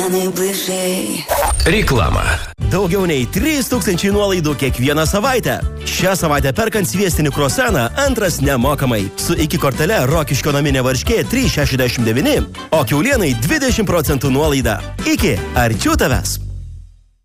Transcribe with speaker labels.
Speaker 1: Reklama. Daugiau nei 3000 nuolaidų kiekvieną savaitę. Šią savaitę perkant sviestinį kruasaną, antras nemokamai. Su iki kortele Rokiškio naminė varškė 3,69, o kiaulienai 20% nuolaida. Iki, arčiau tavęs.